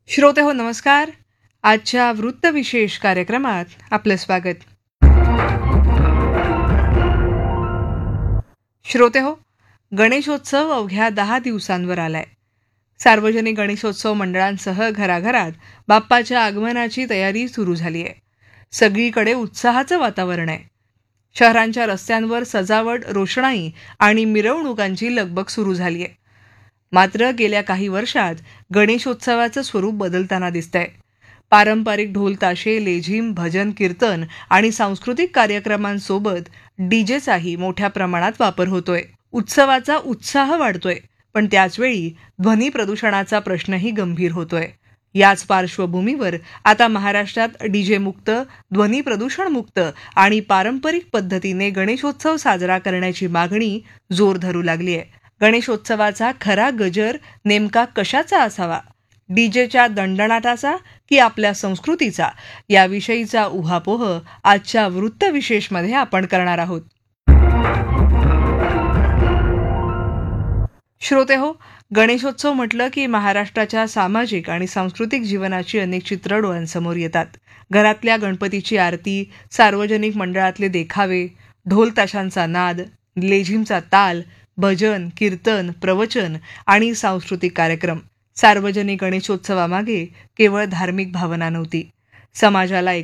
श्रोते हो नमस्कार. आजच्या वृत्तविशेष कार्यक्रमात आपलं स्वागत. श्रोते हो, गणेशोत्सव अवघ्या 10 दिवसांवर आलाय. सार्वजनिक गणेशोत्सव मंडळांसह घराघरात बाप्पाच्या आगमनाची तयारी सुरू झाली आहे. सगळीकडे उत्साहाचं वातावरण आहे. शहरांच्या रस्त्यांवर सजावट, रोषणाई आणि मिरवणुकांची लगबग सुरू झाली आहे. मात्र गेल्या काही वर्षात गणेशोत्सवाचं स्वरूप बदलताना दिसतंय. पारंपरिक ढोल ताशे, लेझीम, भजन कीर्तन आणि सांस्कृतिक कार्यक्रमांसोबत डीजेचाही मोठ्या प्रमाणात वापर होतोय. उत्सवाचा उत्साह वाढतोय, पण त्याचवेळी ध्वनी प्रदूषणाचा प्रश्नही गंभीर होतोय. याच पार्श्वभूमीवर आता महाराष्ट्रात डीजे मुक्त, ध्वनी प्रदूषण मुक्त आणि पारंपरिक पद्धतीने गणेशोत्सव साजरा करण्याची मागणी जोर धरू लागली आहे. गणेशोत्सवाचा खरा गजर नेमका कशाचा असावा? डीजेच्या दणदणाटाचा की आपल्या संस्कृतीचा? याविषयीचा उहापोह आजच्या वृत्तविशेषमध्ये आपण करणार आहोत. श्रोते हो, गणेशोत्सव म्हटलं की महाराष्ट्राच्या सामाजिक आणि सांस्कृतिक जीवनाची अनेक चित्र डोळ्यांसमोर येतात. घरातल्या गणपतीची आरती, सार्वजनिक मंडळातले देखावे, ढोल ताशांचा नाद, लेझीमचा ताल, भजन, कीर्तन, प्रवचन आणि सांस्कृतिक कार्यक्रम. सार्वजनिक गणेशोत्सवामागे केवळ धार्मिक भावना नव्हती. समाजाला